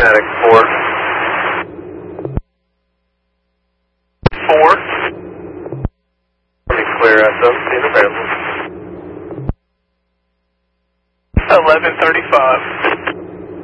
Attic 4. 4. Let me clear us up, available. 11:35.